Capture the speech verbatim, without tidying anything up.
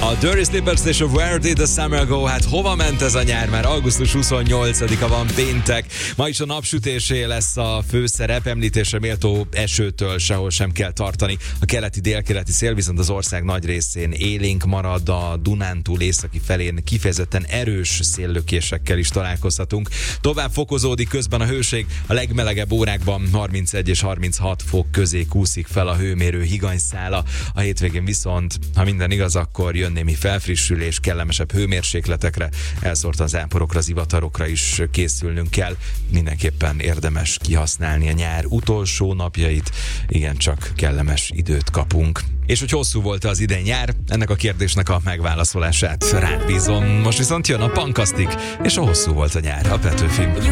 A Dirty Slippers és a Where Did the Summer Go? Hát hova ment ez a nyár? Már augusztus huszonnyolcadika van, péntek. Ma is a napsütésé lesz a főszerep, említésre méltó esőtől sehol sem kell tartani. A keleti-délkeleti szél viszont az ország nagy részén élénk marad, a Dunántúl északi felén kifejezetten erős széllökésekkel is találkozhatunk. Tovább fokozódik közben a hőség, a legmelegebb órákban harmincegy és harminchat fok közé kúszik fel a hőmérő higanyszála. A hétvégén viszont, ha minden igaz, akkor jön némi felfrissülés, kellemesebb hőmérsékletekre, elszórtan záporokra, zivatarokra is készülnünk kell. Mindenképpen érdemes kihasználni a nyár utolsó napjait, igen, csak kellemes időt kapunk. És hogy hosszú volt az idei nyár, ennek a kérdésnek a megválaszolását rád bízom. Most viszont jön a Punkasztik, és a hosszú volt a nyár, a Petőfi.